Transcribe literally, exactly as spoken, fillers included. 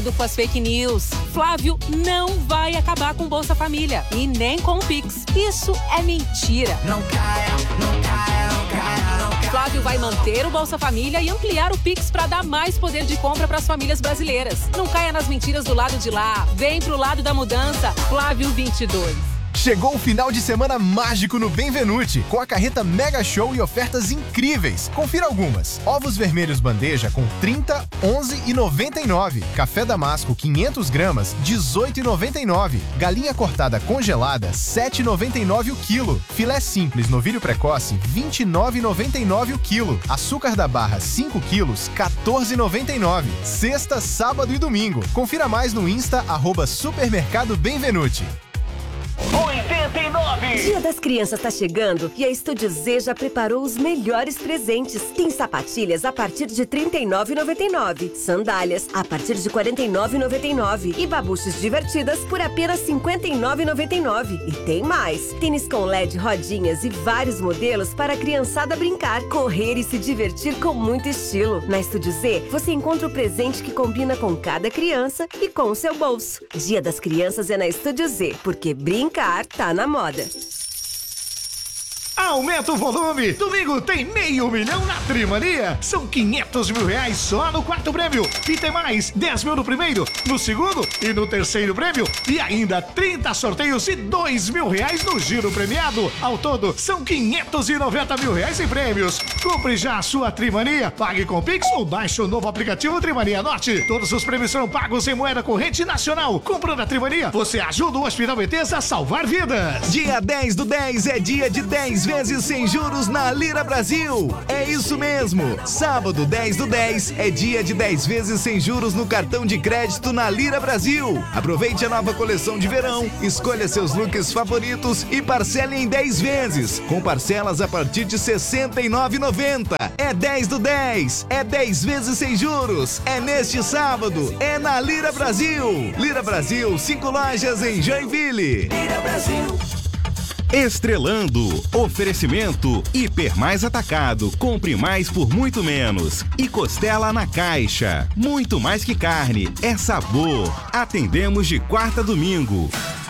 Com as fake news. Flávio não vai acabar com Bolsa Família e nem com o Pix. Isso é mentira. Não caia, não caia, não caia, não caia. Flávio vai manter o Bolsa Família e ampliar o Pix para dar mais poder de compra para as famílias brasileiras. Não caia nas mentiras do lado de lá. Vem pro lado da mudança. Flávio vinte e dois. Chegou o final de semana mágico no Benvenuti, com a carreta Mega Show e ofertas incríveis. Confira algumas. Ovos vermelhos bandeja com trinta, onze e noventa e nove. Café Damasco quinhentas gramas, dezoito e noventa e nove. Galinha cortada congelada, sete e noventa e nove o quilo. Filé simples novilho precoce, vinte e nove e noventa e nove o quilo. Açúcar da barra cinco quilos, quatorze e noventa e nove. Sexta, sábado e domingo. Confira mais no Insta, arroba Supermercado Benvenuti. oitenta e nove. Dia das Crianças tá chegando e a Estúdio Z já preparou os melhores presentes. Tem sapatilhas a partir de trinta e nove reais e noventa e nove centavos, sandálias a partir de quarenta e nove reais e noventa e nove centavos e babuchas divertidas por apenas cinquenta e nove reais e noventa e nove centavos. E tem mais! Tênis com L E D, rodinhas e vários modelos para a criançada brincar, correr e se divertir com muito estilo. Na Estúdio Z, você encontra o presente que combina com cada criança e com o seu bolso. Dia das Crianças é na Estúdio Z, porque brincar tá na moda. Aumenta o volume! Domingo tem meio milhão na Trimania. São quinhentos mil reais só no quarto prêmio. E tem mais, dez mil no primeiro, no segundo e no terceiro prêmio. E ainda trinta sorteios e dois mil reais no giro premiado. Ao todo, são quinhentos e noventa mil reais em prêmios. Compre já a sua Trimania. Pague com Pix ou baixe o novo aplicativo Trimania Norte. Todos os prêmios serão pagos em moeda corrente nacional. Comprando a Trimania, você ajuda o Hospital Betesda a salvar vidas. Dia dez do dez é dia de dez vezes sem juros na Lira Brasil. É isso mesmo. Sábado dez do dez é dia de dez vezes sem juros no cartão de crédito na Lira Brasil. Aproveite a nova coleção de verão, escolha seus looks favoritos e parcele em dez vezes, com parcelas a partir de sessenta e nove reais e noventa centavos. É dez do dez, é dez vezes sem juros. É neste sábado, é na Lira Brasil. Lira Brasil, cinco lojas em Joinville. Lira Brasil. Estrelando. Oferecimento Hiper Mais Atacado. Compre mais por muito menos. E Costela na Caixa. Muito mais que carne, é sabor. Atendemos de quarta a domingo.